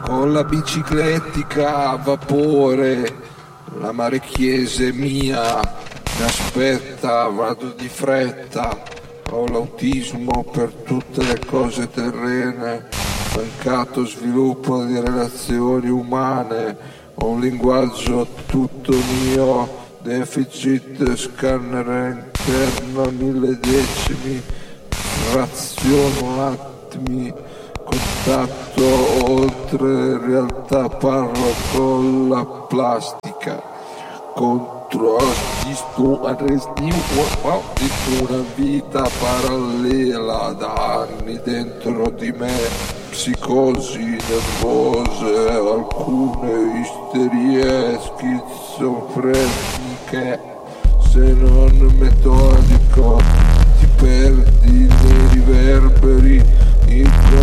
con la biciclettica a vapore, la Marchiese mia mi aspetta, vado di fretta, ho l'autismo per tutte le cose terrene, mancato sviluppo di relazioni umane, ho un linguaggio tutto mio, deficit scanner interno 1000 decimi, fraziono attimi, contatto oltre realtà, parlo con la plastica contro una vita parallela da anni dentro di me, psicosi nervose, alcune isterie schizofreniche, se non metodico ti perdi nei riverberi.